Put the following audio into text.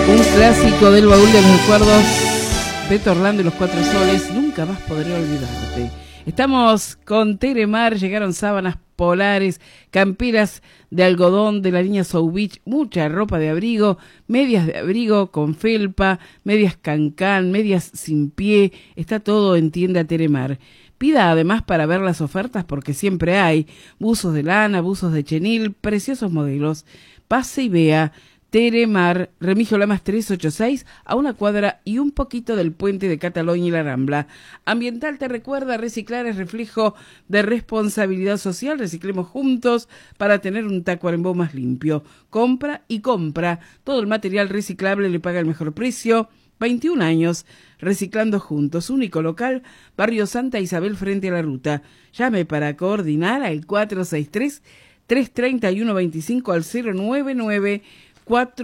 Un clásico del baúl de los recuerdos, Beto Orlando y los Cuatro Soles, nunca más podré olvidarte. Estamos con Teremar, llegaron sábanas polares, camperas de algodón de la línea South Beach, mucha ropa de abrigo, medias de abrigo con felpa, medias cancán, medias sin pie, está todo en tienda Teremar. Pida además para ver las ofertas porque siempre hay buzos de lana, buzos de chenil, preciosos modelos. Pase y vea. Teremar, Remigio Lamas 386, a una cuadra y un poquito del puente de Cataluña y la Rambla. Ambiental te recuerda, reciclar es reflejo de responsabilidad social. Reciclemos juntos para tener un Tacuarembó más limpio. Compra y compra. Todo el material reciclable le paga el mejor precio. 21 años reciclando juntos. Único local, Barrio Santa Isabel frente a la ruta. Llame para coordinar al 463-331-25 al 099-4